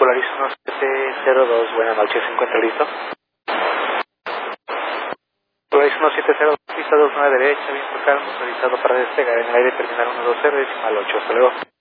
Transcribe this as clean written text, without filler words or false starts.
Polaris 1702, buenas noches, ¿se encuentra listo? Polaris 1702, pista 29 derecha, viento calmo, autorizado para despegar en el aire, terminal 120, decimal 8, hasta luego.